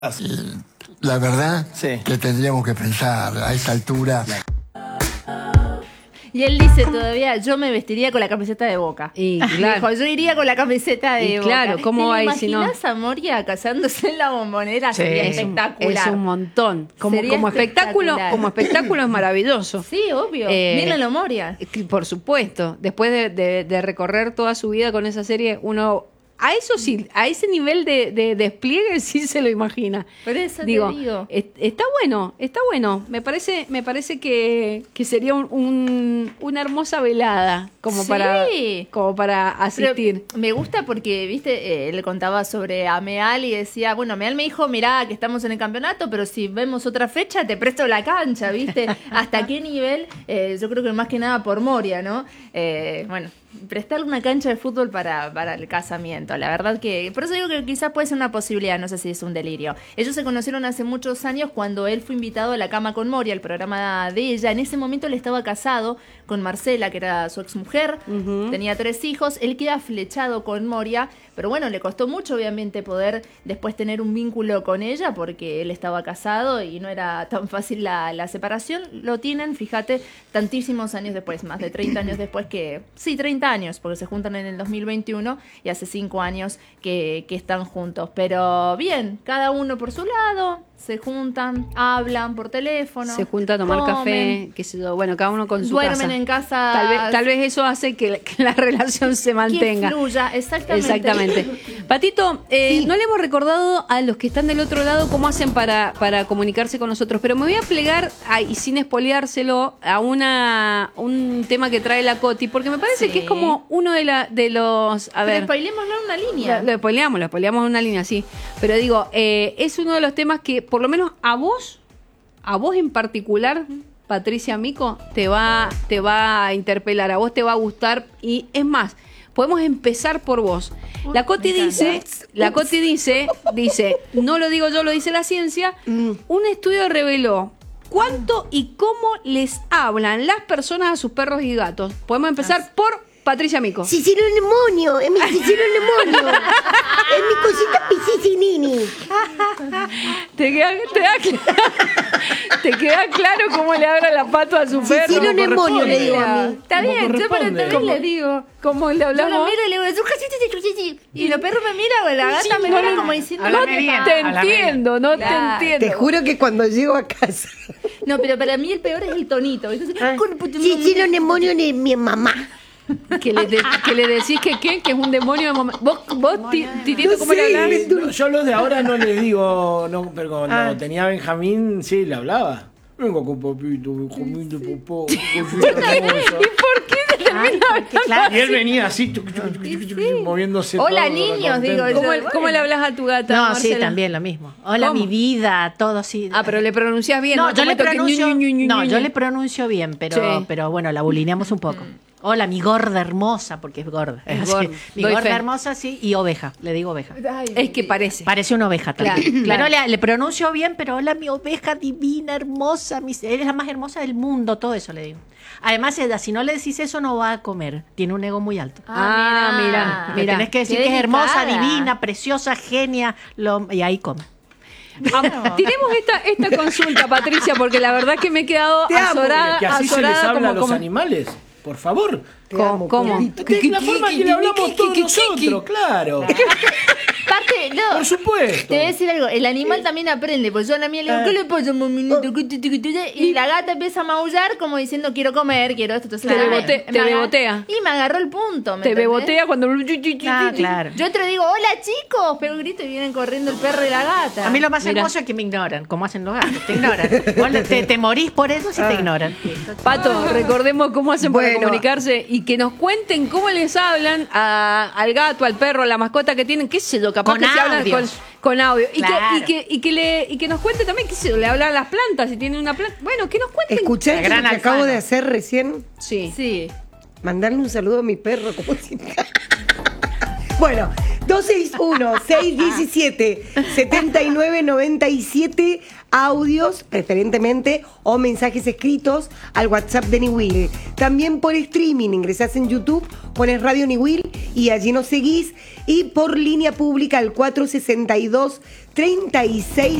La verdad Sí. que tendríamos que pensar a esta altura. Y él dice todavía, yo me vestiría con la camiseta de Boca. Y claro. Dijo, yo iría con la camiseta de Y Boca. claro, ¿cómo va ahí si no? ¿Te imaginas a Moria casándose en la Bombonera? Sería espectacular. Es un montón. Como Sería espectáculo es maravilloso. Sí, obvio. Mírenlo, Moria. Por supuesto. Después de recorrer toda su vida con esa serie, uno a eso sí, a ese nivel de despliegue sí se lo imagina. Por eso digo, te digo. Está bueno. Me parece que sería una hermosa velada como Sí. para asistir. Pero me gusta porque, viste, él contaba sobre Ameal y decía, bueno, Ameal me dijo, mirá, que estamos en el campeonato, pero si vemos otra fecha, te presto la cancha, ¿viste? ¿Hasta qué nivel? Yo creo que más que nada por Moria, ¿no? Bueno, prestarle una cancha de fútbol para el casamiento. La verdad que, por eso digo que quizás puede ser una posibilidad, no sé si es un delirio. Ellos se conocieron hace muchos años cuando él fue invitado a La Cama con Moria, el programa de ella. En ese momento él estaba casado con Marcela, que era su exmujer, tenía 3 hijos, él queda flechado con Moria, pero bueno, le costó mucho obviamente poder después tener un vínculo con ella porque él estaba casado y no era tan fácil la separación. Lo tienen, fíjate, tantísimos años después, más de 30 años después que... Sí, 30 años, porque se juntan en el 2021 y hace 5 años que están juntos. Pero bien, cada uno por su lado, se juntan, hablan por teléfono. Se junta a tomar comen, café, qué sé yo, bueno, cada uno con su duermen casa. en casa. Tal vez eso hace que la relación se mantenga. Que fluya, exactamente. Patito, no le hemos recordado a los que están del otro lado cómo hacen para comunicarse con nosotros, pero me voy a plegar, y sin espoleárselo, a un tema que trae la Coti, porque me parece que es como uno de los... A ver, spoilémoslo en una línea. Lo spoileamos en una línea, sí. Pero digo, es uno de los temas que, por lo menos a vos en particular, Patricia Mico, te va a interpelar, a vos te va a gustar, y es más, podemos empezar por vos. La Coti dice, no lo digo yo, lo dice la ciencia, un estudio reveló cuánto y cómo les hablan las personas a sus perros y gatos. Podemos empezar por Patricia Mico. Si hicieron demonio, es mi hicieron demonio. Es mi cosita piscicinini. ¿Te queda claro cómo le abra la pata a su perro? Si hicieron demonio, le digo a mí. Está bien, yo para también le digo. ¿Cómo le Yo hablamos? lo miro y le digo, y los perros me miran, o la gata me mira como diciendo, No te entiendo. Te juro que cuando llego a casa. No, pero para mí el peor es el tonito. Entonces, Si hicieron demonio de mi mamá. Que le decís que es un demonio de mamá. ¿Vos Titito, cómo le hablás? No, yo los de ahora no les digo, no, pero cuando tenía Benjamín, sí, le hablaba. Vengo con papito, comiendo popó. ¿Y por qué te termina hablando? Y él venía así, moviéndose. Hola, todo, niños, digo contento. yo. ¿Cómo le hablas a tu gata, No, Marcela? sí, también lo mismo. Hola, ¿Cómo? mi vida, todo sí. Ah, pero le pronuncias bien. No, yo le Como toque, pronuncio, yo le pronuncio bien, Sí. pero bueno, la bulineamos un poco. Hola, mi gorda hermosa, porque es gorda. Es así. gorda. Mi Doy gorda fe. hermosa, sí, y oveja, le digo oveja. Es que parece. Parece una oveja también. Claro. Pero le pronuncio bien, pero hola, mi oveja divina, hermosa, eres la más hermosa del mundo, todo eso le digo. Además, Eda, si no le decís eso, no va a comer. Tiene un ego muy alto. Mira. Le tenés que decir Qué que es hermosa, delicada. divina, preciosa, genia, y ahí come. Tiremos esta consulta, Patricia, porque la verdad que me he quedado azorada. Que así se les azorada habla a los como- animales. Por favor. ¿Cómo? De la forma que le hablamos todos nosotros, claro. Aparte, no. Por supuesto. Te voy a decir algo, el animal también aprende, porque yo a la mía le digo, ¿qué le pasa, maminito? Y la gata empieza a maullar como diciendo, quiero comer, quiero esto. Entonces, Te bebotea. Y me agarró el punto, ¿me Te entendés? bebotea cuando... Claro. Yo te digo, hola chicos, pero grito y vienen corriendo el perro y la gata. A mí lo más Mira. hermoso es que me ignoran, como hacen los gatos, te ignoran. Vos te morís por eso si te ignoran. Pato, recordemos cómo hacen para Bueno. comunicarse y que nos cuenten cómo les hablan al gato, al perro, a la mascota que tienen, qué sé yo, capaz Con que se hablan audios. con audio. Claro. Y que nos cuente también, qué sé yo, le hablan a las plantas, si tienen una planta. Bueno, que nos cuenten. ¿Escuchaste La gran lo que acabo Alfano. de hacer recién? Sí. Sí. Mandarle un saludo a mi perro como si... Bueno, 261-617-7997 audios, preferentemente, o mensajes escritos al WhatsApp de Niwil. También por streaming, ingresás en YouTube, pones Radio Niwil y allí nos seguís. Y por línea pública al 462-36